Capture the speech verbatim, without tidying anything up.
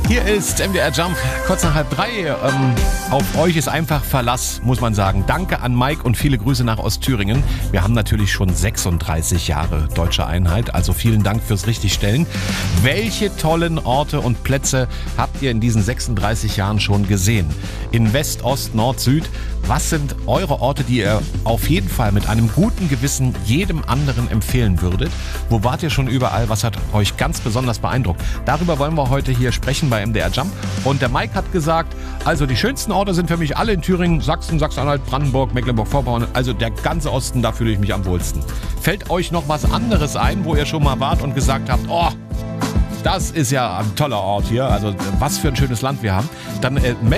Hier ist M D R Jump, kurz nach halb drei. Ähm, auf euch ist einfach Verlass, muss man sagen. Danke an Mike und viele Grüße nach Ostthüringen. Wir haben natürlich schon sechsunddreißig Jahre deutsche Einheit, also vielen Dank fürs Richtigstellen. Welche tollen Orte und Plätze habt ihr in diesen sechsunddreißig Jahren schon gesehen? In West, Ost, Nord, Süd. Was sind eure Orte, die ihr auf jeden Fall mit einem guten Gewissen jedem anderen empfehlen würdet? Wo wart ihr schon überall? Was hat euch ganz besonders beeindruckt? Darüber wollen wir heute hier sprechen bei M D R Jump. Und der Mike hat gesagt, also die schönsten Orte sind für mich alle in Thüringen, Sachsen, Sachsen-Anhalt, Brandenburg, Mecklenburg-Vorpommern. Also der ganze Osten, da fühle ich mich am wohlsten. Fällt euch noch was anderes ein, wo ihr schon mal wart und gesagt habt, oh, das ist ja ein toller Ort hier, also was für ein schönes Land wir haben. Dann äh,